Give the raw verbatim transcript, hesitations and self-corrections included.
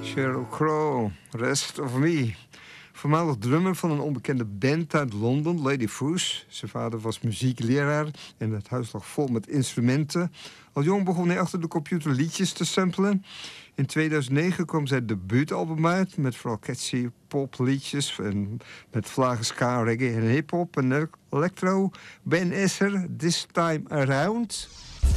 Sheryl Crow, Rest of Me. Voormalig drummer van een onbekende band uit Londen, Lady Foos. Zijn vader was muziekleraar en het huis lag vol met instrumenten. Al jong begon hij achter de computer liedjes te samplen. In tweeduizend negen kwam zijn debuutalbum uit met vooral catchy popliedjes en met vlagen ska, reggae en hip-hop en electro. Ben Esser, This Time Around.